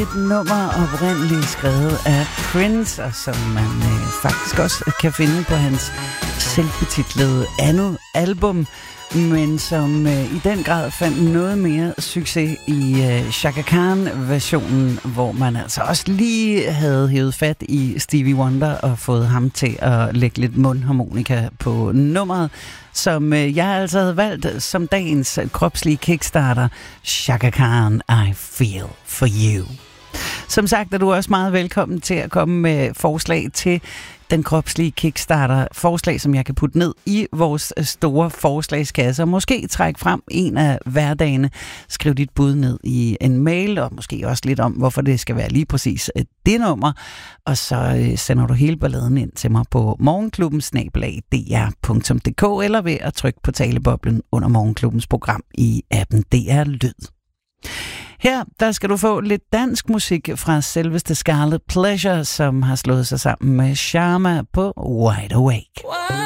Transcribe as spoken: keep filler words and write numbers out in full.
Et nummer oprindeligt skrevet af Prince, og som man øh, faktisk også kan finde på hans selvbetitlede andet album, men som øh, i den grad fandt noget mere succes i øh, Chaka Khan-versionen, hvor man altså også lige havde hævet fat i Stevie Wonder og fået ham til at lægge lidt mundharmonika på nummeret, som øh, jeg altså havde valgt som dagens kropslige kickstarter, Chaka Khan, I Feel For You. Som sagt er du også meget velkommen til at komme med forslag til den kropslige kickstarter. Forslag, som jeg kan putte ned i vores store forslagskasse. Og måske trække frem en af hverdagene. Skriv dit bud ned i en mail, og måske også lidt om, hvorfor det skal være lige præcis det nummer. Og så sender du hele balladen ind til mig på morgenklubben snabel-a d r punktum d k eller ved at trykke på taleboblen under Morgenklubbens program i appen D R Lyd. Her, der skal du få lidt dansk musik fra selveste Scarlet Pleasure, som har slået sig sammen med Sharma på Wide Awake.